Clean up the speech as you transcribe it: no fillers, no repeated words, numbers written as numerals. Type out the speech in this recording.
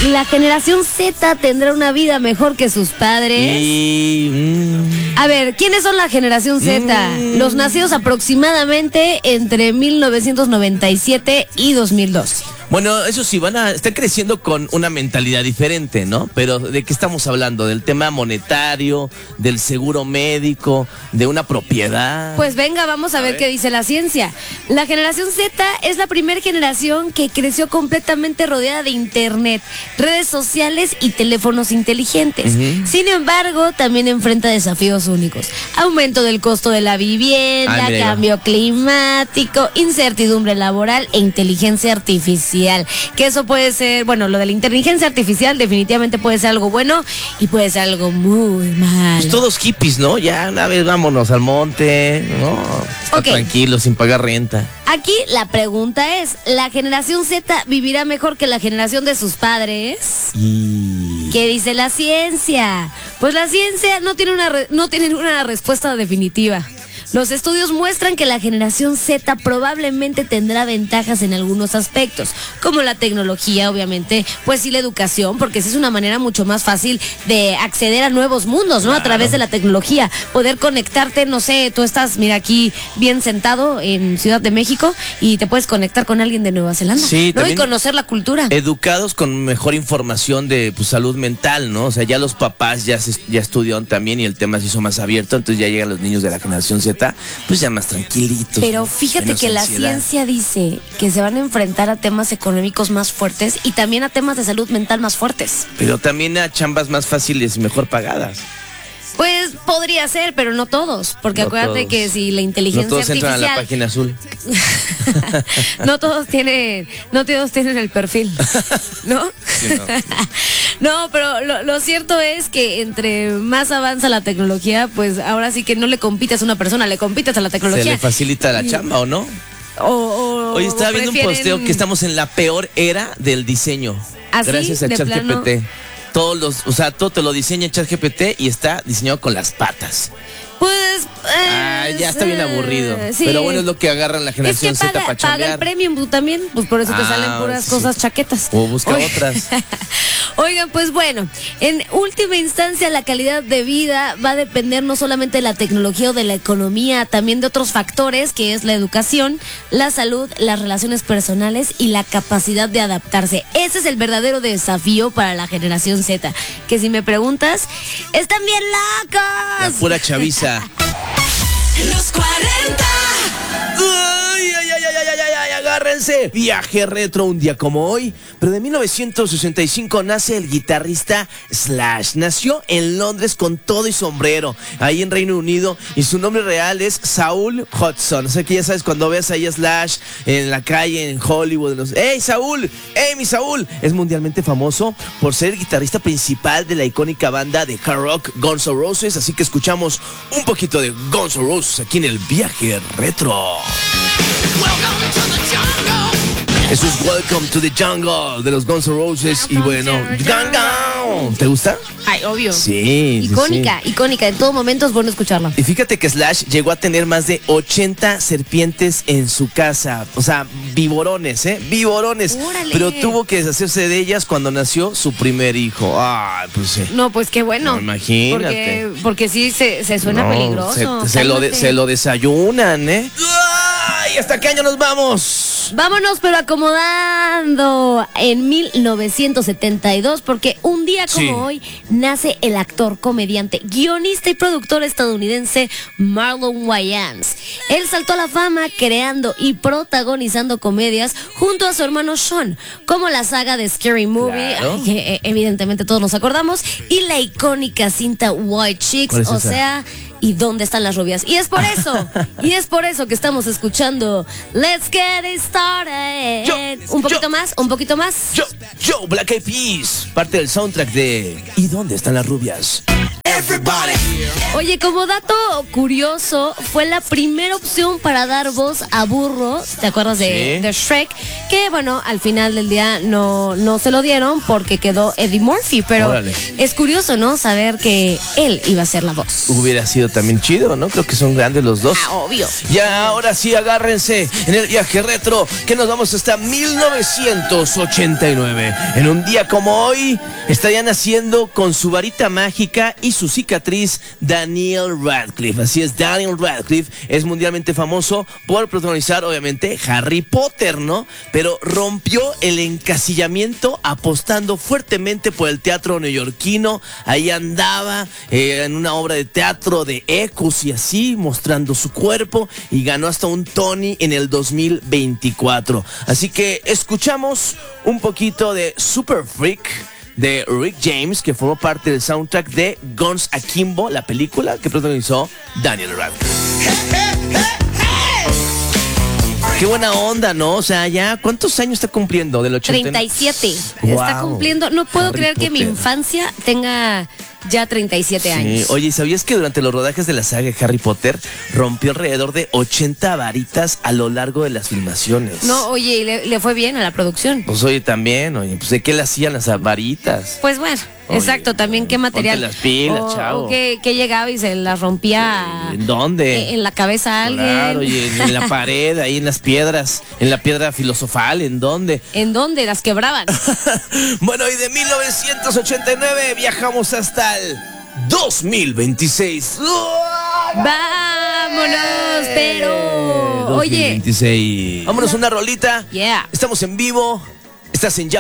¿La generación Z tendrá una vida mejor que sus padres? A ver, ¿quiénes son la generación Z? Los nacidos aproximadamente entre 1997 y 2002. Bueno, eso sí, están creciendo con una mentalidad diferente, ¿no? Pero ¿de qué estamos hablando? ¿Del tema monetario, del seguro médico, de una propiedad? Pues venga, vamos a ver qué dice la ciencia. La generación Z es la primera generación que creció completamente rodeada de internet, redes sociales y teléfonos inteligentes. Sin embargo, también enfrenta desafíos únicos. Aumento del costo de la vivienda, cambio climático, incertidumbre laboral e inteligencia artificial. Que eso puede ser, bueno, lo de la inteligencia artificial definitivamente puede ser algo bueno y puede ser algo muy malo. Pues todos hippies, ¿no? Ya una vez vámonos al monte, ¿no? Tranquilo, sin pagar renta. Aquí la pregunta es, ¿la generación Z vivirá mejor que la generación de sus padres? ¿Qué dice la ciencia? Pues la ciencia no tiene una respuesta definitiva. Los estudios muestran que la generación Z probablemente tendrá ventajas en algunos aspectos, como la tecnología, obviamente, pues sí la educación, porque esa es una manera mucho más fácil de acceder a nuevos mundos, ¿no? Claro. A través de la tecnología, poder conectarte, no sé, tú estás, mira, aquí bien sentado en Ciudad de México y te puedes conectar con alguien de Nueva Zelanda, sí, ¿no? Y conocer la cultura. Educados con mejor información de salud mental, ¿no? O sea, ya los papás ya estudiaron también y el tema se hizo más abierto, entonces ya llegan los niños de la generación Z pues ya más tranquilitos. Pero fíjate que la ciencia dice que se van a enfrentar a temas económicos más fuertes y también a temas de salud mental más fuertes. Pero también a chambas más fáciles y mejor pagadas. Pues podría ser, pero no todos, porque no acuérdate todos. Que si la inteligencia artificial... No todos entran a la página azul. no todos tienen el perfil, ¿no? Sí, no, pero lo cierto es que entre más avanza la tecnología, pues ahora sí que no le compites a una persona, le compites a la tecnología. Se le facilita la chamba, ¿o no? Hoy estaba viendo un posteo que estamos en la peor era del diseño. ¿Ah, gracias a ChatGPT. Todo te lo diseña ChatGPT y está diseñado con las patas. Pues... ya está bien aburrido. Sí. Pero bueno, es lo que agarran la generación Z para chambear. Paga el premium tú también, pues por eso te salen puras cosas chaquetas. O busca otras. Oigan, pues bueno, en última instancia la calidad de vida va a depender no solamente de la tecnología o de la economía, también de otros factores, que es la educación, la salud, las relaciones personales y la capacidad de adaptarse. Ese es el verdadero desafío para la generación Z, que si me preguntas, están bien locos. La pura chaviza. Los 40. ¡Ay, agárrense! Viaje retro un día como hoy, pero de 1965 nace el guitarrista Slash. Nació en Londres con todo y sombrero, ahí en Reino Unido, y su nombre real es Saul Hudson. O sea que ya sabes, cuando ves ahí a Slash en la calle, en Hollywood, ¡Ey, Saúl! ¡Ey, mi Saúl! Es mundialmente famoso por ser el guitarrista principal de la icónica banda de hard rock Guns N' Roses, así que escuchamos un poquito de Guns N' Roses aquí en el Viaje Retro. Eso es Welcome to the Jungle de los Guns N' Roses. Y bueno, ¿te gusta? Ay, obvio. Sí. Icónica. En todo momento es bueno escucharla. Y fíjate que Slash llegó a tener más de 80 serpientes en su casa. O sea, viborones, Viborones. ¡Órale! Pero tuvo que deshacerse de ellas cuando nació su primer hijo. Ay, pues sí. No, pues qué bueno. No, imagínate. Porque sí se suena peligroso. Se lo desayunan, ¡Ay! ¿Hasta qué año nos vamos? Vámonos, pero acomodando en 1972, porque un día como hoy nace el actor, comediante, guionista y productor estadounidense Marlon Wayans. Él saltó a la fama creando y protagonizando comedias junto a su hermano Sean, como la saga de Scary Movie, claro, que evidentemente todos nos acordamos, y la icónica cinta White Chicks, o sea... ¿Y dónde están las rubias? Y es por eso que estamos escuchando Let's Get It Started. Un poquito más. Yo, Black Eyed Peas, parte del soundtrack de ¿Y dónde están las rubias? Oye, como dato curioso, fue la primera opción para dar voz a Burro, ¿te acuerdas de Shrek? Que bueno, al final del día no se lo dieron porque quedó Eddie Murphy, pero órale, es curioso, ¿no? Saber que él iba a ser la voz. Hubiera sido también chido, ¿no? Creo que son grandes los dos. Ah, obvio. Ya, ahora sí, agárrense en el viaje retro, que nos vamos hasta 1989. En un día como hoy, estarían naciendo con su varita mágica y su cicatriz Daniel Radcliffe. Así es, Daniel Radcliffe es mundialmente famoso por protagonizar, obviamente, Harry Potter, ¿no? Pero rompió el encasillamiento apostando fuertemente por el teatro neoyorquino. Ahí andaba en una obra de teatro de Ecos y así, mostrando su cuerpo, y ganó hasta un Tony en el 2024. Así que escuchamos un poquito de Super Freak de Rick James, que formó parte del soundtrack de Guns Akimbo, la película que protagonizó Daniel Radcliffe. Qué buena onda, ¿no? O sea, ya, ¿cuántos años está cumpliendo del 80? 37. Wow. Está cumpliendo. No puedo Harry creer Potter. Que mi infancia tenga ya 37 años. Oye, ¿sabías que durante los rodajes de la saga de Harry Potter rompió alrededor de 80 varitas a lo largo de las filmaciones? No, oye, ¿y le fue bien a la producción? Pues oye, también, pues ¿de qué le hacían las varitas? Pues bueno, oye, exacto, también qué material. Ponte las pilas, chavo. O que llegaba y se las rompía. ¿En dónde? En la cabeza a alguien. Claro, oye, en la pared, ahí en las piedras, en la piedra filosofal, ¿en dónde? ¿En dónde? Las quebraban. Bueno, y de 1989 viajamos hasta el 2026. ¡Vámonos! Pero, 2026. oye. Vámonos una rolita. Yeah. Estamos en vivo. Estás en Ya